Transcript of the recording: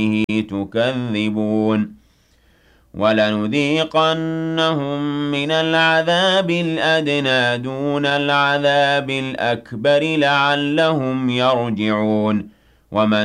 تُكَذِّبُونَ وَلَنُذِيقَنَّهُم مِّنَ الْعَذَابِ الْأَدْنَىٰ دُونَ الْعَذَابِ الْأَكْبَرِ لَعَلَّهُمْ يَرْجِعُونَ